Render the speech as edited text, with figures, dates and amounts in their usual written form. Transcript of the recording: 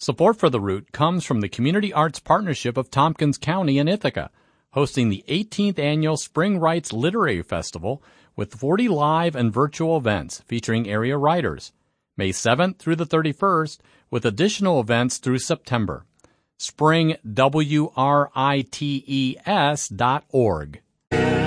Support for the route comes from the Community Arts Partnership of Tompkins County and Ithaca, hosting the 18th Annual Spring Writes Literary Festival with 40 live and virtual events featuring area writers, May 7th through the 31st, with additional events through September. springwrites.org.